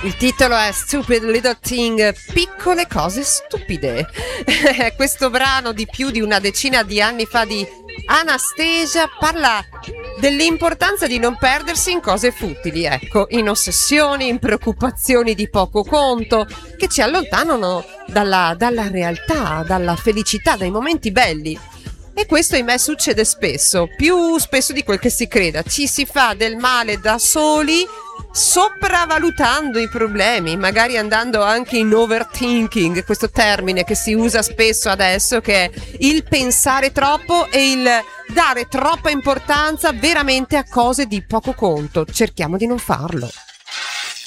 Il titolo è Stupid Little Thing, piccole cose stupide. Questo brano di più di una decina di anni fa di Anastasia parla dell'importanza di non perdersi in cose futili, ecco, in ossessioni, in preoccupazioni di poco conto, che ci allontanano dalla realtà, dalla felicità, dai momenti belli. E questo ahimè succede spesso, più spesso di quel che si creda. Ci si fa del male da soli, sopravvalutando i problemi, magari andando anche in overthinking, questo termine che si usa spesso adesso, che è il pensare troppo e il dare troppa importanza veramente a cose di poco conto. Cerchiamo di non farlo.